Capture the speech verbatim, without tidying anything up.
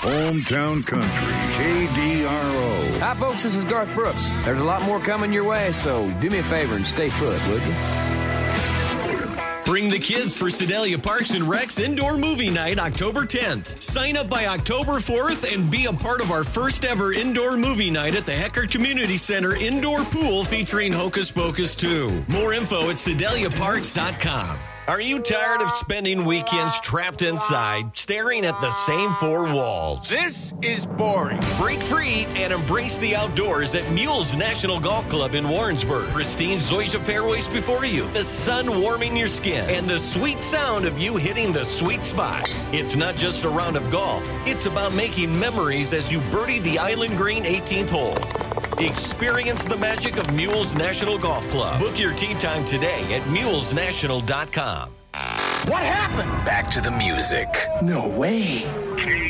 Hometown Country, K D R O. Hi, folks. This is Garth Brooks. There's a lot more coming your way, so do me a favor and stay put, would you? Bring the kids for Sedalia Parks and Rec's Indoor Movie Night October tenth. Sign up by October fourth and be a part of our first ever indoor movie night at the Hecker Community Center Indoor Pool featuring Hocus Pocus two. More info at sedalia parks dot com. Are you tired of spending weekends trapped inside, staring at the same four walls? This is boring. Break free and embrace the outdoors at Mules National Golf Club in Warrensburg. Pristine Zoysia fairways before you, the sun warming your skin, and the sweet sound of you hitting the sweet spot. It's not just a round of golf. It's about making memories as you birdie the Island Green eighteenth hole. Experience the magic of Mules National Golf Club. Book your tee time today at mules national dot com. What happened? Back to the music. No way.